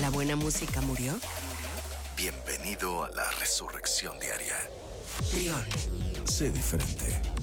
¿La buena música murió? Bienvenido a la resurrección diaria. Trión. Sé diferente.